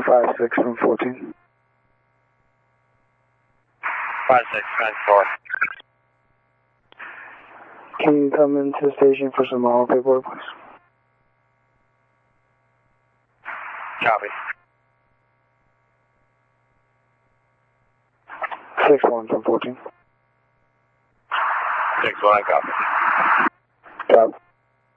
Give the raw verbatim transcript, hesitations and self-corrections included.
five six from fourteen. five six, nine four. Can you come into the station for some all paperwork, please? Copy. six one from fourteen. six one, copy. Copy.